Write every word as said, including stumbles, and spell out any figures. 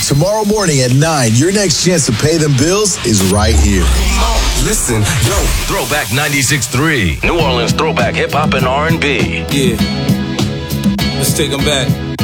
Tomorrow morning at nine, your next chance to pay them bills is right here. Listen, yo. Throwback ninety-six point three. New Orleans throwback hip-hop and R and B. Yeah. Let's take them back.